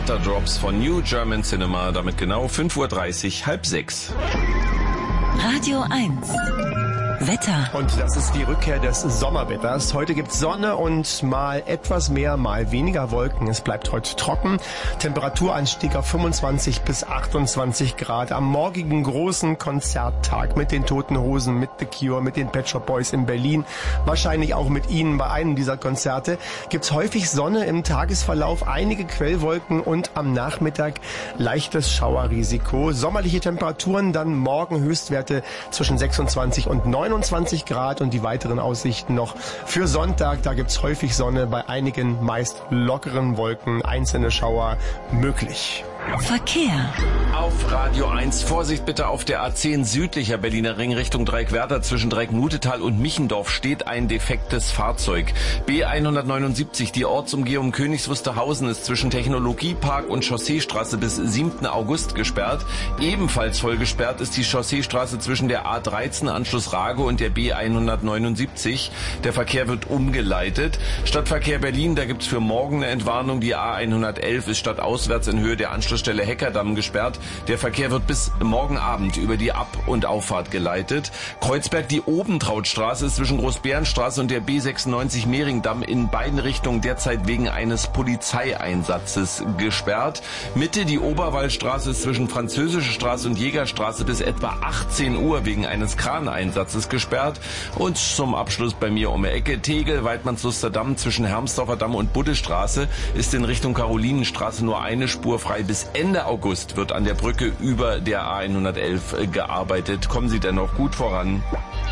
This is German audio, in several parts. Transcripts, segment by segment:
Waterdrops von New German Cinema, damit genau 5:30 Uhr, halb 6. Radio 1. Wetter. Und das ist die Rückkehr des Sommerwetters. Heute gibt's Sonne und mal etwas mehr, mal weniger Wolken. Es bleibt heute trocken. Temperaturanstieg auf 25 bis 28 Grad. Am morgigen großen Konzerttag mit den Toten Hosen, mit The Cure, mit den Pet Shop Boys in Berlin, wahrscheinlich auch mit Ihnen bei einem dieser Konzerte, gibt's häufig Sonne im Tagesverlauf, einige Quellwolken und am Nachmittag leichtes Schauerrisiko. Sommerliche Temperaturen, dann morgen Höchstwerte zwischen 26 und 29 Grad und die weiteren Aussichten noch für Sonntag. Da gibt's häufig Sonne, bei einigen meist lockeren Wolken, einzelne Schauer möglich. Verkehr. Auf Radio 1, Vorsicht bitte auf der A10 südlicher Berliner Ring Richtung Dreieckwerder zwischen Dreieckmutetal und Michendorf steht ein defektes Fahrzeug. B179, die Ortsumgehung Königs Wusterhausen, ist zwischen Technologiepark und Chausseestraße bis 7. August gesperrt. Ebenfalls voll gesperrt ist die Chausseestraße zwischen der A13 Anschluss Rago und der B179. Der Verkehr wird umgeleitet. Stadtverkehr Berlin, da gibt's für morgen eine Entwarnung. Die A111 ist stadtauswärts in Höhe der Anschlussstelle Heckerdamm gesperrt. Der Verkehr wird bis morgen Abend über die Ab- und Auffahrt geleitet. Kreuzberg, die Obentrautstraße ist zwischen Großbärenstraße und der B96 Mehringdamm in beiden Richtungen derzeit wegen eines Polizeieinsatzes gesperrt. Mitte, die Oberwallstraße ist zwischen Französische Straße und Jägerstraße bis etwa 18 Uhr wegen eines Kraneinsatzes gesperrt. Und zum Abschluss bei mir um die Ecke Tegel, Weidmannsluster Damm zwischen Hermsdorfer Damm und Buddestraße ist in Richtung Karolinenstraße nur eine Spur frei. Bis Ende August wird an der Brücke über der A111 gearbeitet. Kommen Sie dennoch gut voran.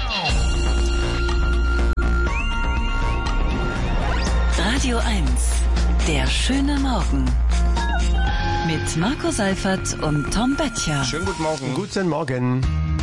Radio 1. Der schöne Morgen. Mit Marco Seifert und Tom Böttcher. Schönen guten Morgen. Guten Morgen.